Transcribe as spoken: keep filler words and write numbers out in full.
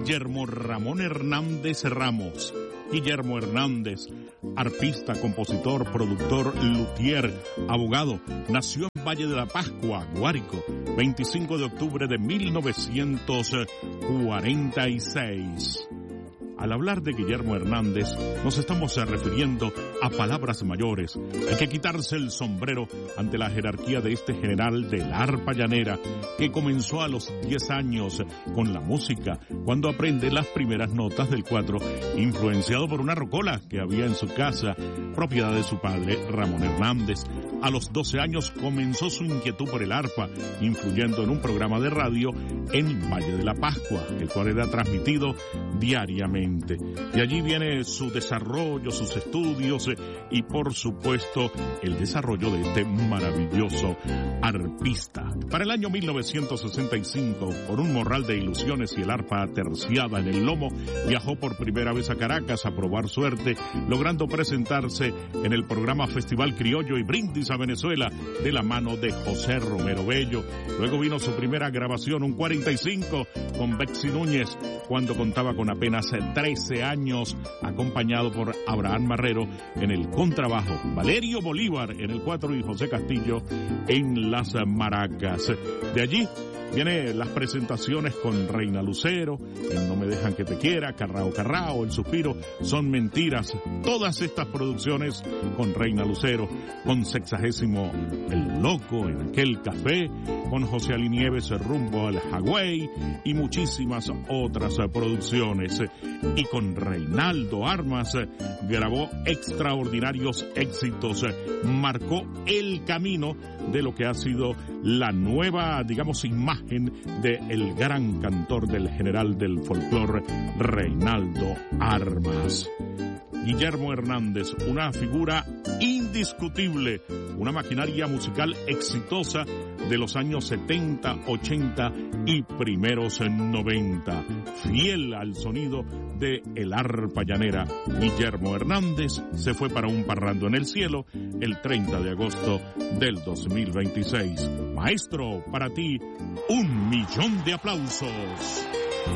Guillermo Ramón Hernández Ramos. Guillermo Hernández, arpista, compositor, productor, luthier, abogado, nació en Valle de la Pascua, Guárico, veinticinco de octubre de mil novecientos cuarenta y seis. Al hablar de Guillermo Hernández, nos estamos refiriendo a palabras mayores. Hay que quitarse el sombrero ante la jerarquía de este general del arpa llanera, que comenzó a los diez años con la música, cuando aprende las primeras notas del cuatro, influenciado por una rocola que había en su casa, propiedad de su padre, Ramón Hernández. A los doce años comenzó su inquietud por el arpa, influyendo en un programa de radio en Valle de la Pascua, el cual era transmitido diariamente. De allí viene su desarrollo, sus estudios y, por supuesto, el desarrollo de este maravilloso arpista. Para el año mil novecientos sesenta y cinco, por un morral de ilusiones y el arpa terciada en el lomo, viajó por primera vez a Caracas a probar suerte, logrando presentarse en el programa Festival Criollo y Brindis a Venezuela de la mano de José Romero Bello. Luego vino su primera grabación, un cuarenta y cinco, con Bexy Núñez, cuando contaba con apenas trece años, acompañado por Abraham Marrero en el contrabajo, Valerio Bolívar en el cuatro y José Castillo en las maracas. De allí vienen las presentaciones con Reina Lucero, en No me dejan que te quiera, Carrao Carrao, El suspiro son mentiras. Todas estas producciones con Reina Lucero, con Sexagésimo El Loco en aquel café, con José Ali Nieves rumbo al Hawái y muchísimas otras producciones. Y con Reinaldo Armas grabó extraordinarios éxitos, marcó el camino de lo que ha sido la nueva, digamos, imagen del gran cantor del general del folclore, Reinaldo Armas. Guillermo Hernández, una figura indiscutible, una maquinaria musical exitosa de los años setenta, ochenta y primeros noventa, fiel al sonido de el arpa llanera. Guillermo Hernández se fue para un parrando en el cielo el treinta de agosto del dos mil veintiséis. Maestro, para ti, un millón de aplausos.